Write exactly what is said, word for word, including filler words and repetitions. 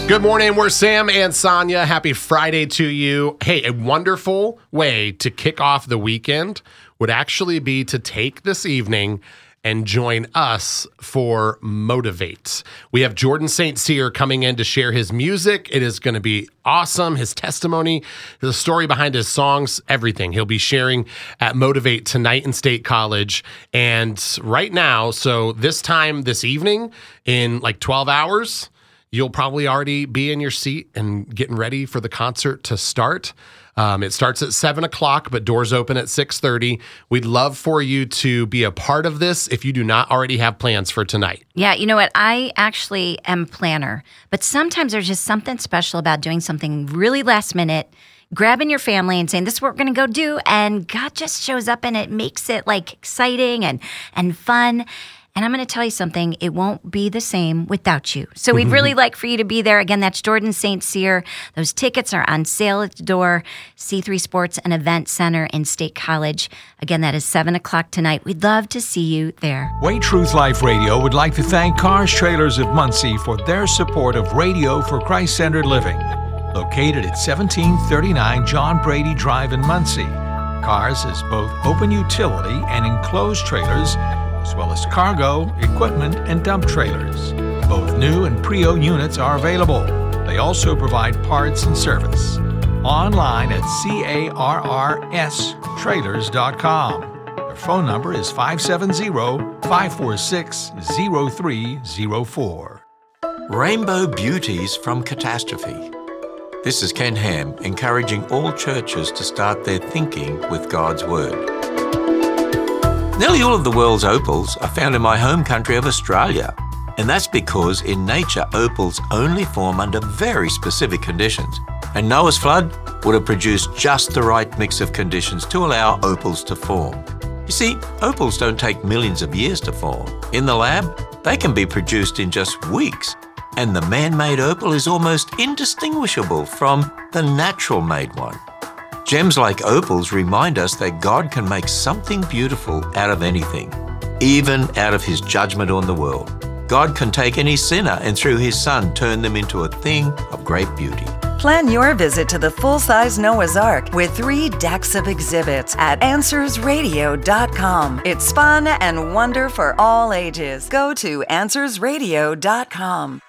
Good morning. We're Sam and Sonia. Happy Friday to you. Hey, a wonderful way to kick off the weekend would actually be to take this evening and join us for Motivate. We have Jordan Saint Cyr coming in to share his music. It is going to be awesome. His testimony, the story behind his songs, everything. He'll be sharing at Motivate tonight in State College. And right now, so this time this evening in like twelve hours, you'll probably already be in your seat and getting ready for the concert to start. Um, it starts at seven o'clock, but doors open at six thirty. We'd love for you to be a part of this if you do not already have plans for tonight. Yeah, you know what? I actually am a planner, but sometimes there's just something special about doing something really last minute, grabbing your family and saying, this is what we're going to go do, and God just shows up and it makes it like exciting and, and fun. And I'm going to tell you something, it won't be the same without you. So we'd really like for you to be there. Again, that's Jordan Saint Cyr. Those tickets are on sale at the door, C three Sports and Event Center in State College. Again, that is seven o'clock tonight. We'd love to see you there. Way Truth Life Radio would like to thank Cars Trailers of Muncie for their support of Radio for Christ-Centered Living. Located at seventeen thirty-nine John Brady Drive in Muncie. Cars is both open utility and enclosed trailers, as well as cargo, equipment, and dump trailers. Both new and pre-owned units are available. They also provide parts and service. Online at cars trailers dot com. Their phone number is five seven zero, five four six, zero three zero four. Rainbow Beauties from Catastrophe. This is Ken Ham, encouraging all churches to start their thinking with God's Word. Nearly all of the world's opals are found in my home country of Australia, and that's because in nature opals only form under very specific conditions, and Noah's flood would have produced just the right mix of conditions to allow opals to form. You see, opals don't take millions of years to form. In the lab, they can be produced in just weeks, and the man-made opal is almost indistinguishable from the natural-made one. Gems like opals remind us that God can make something beautiful out of anything, even out of His judgment on the world. God can take any sinner and through His Son turn them into a thing of great beauty. Plan your visit to the full-size Noah's Ark with three decks of exhibits at answers radio dot com. It's fun and wonder for all ages. Go to answers radio dot com.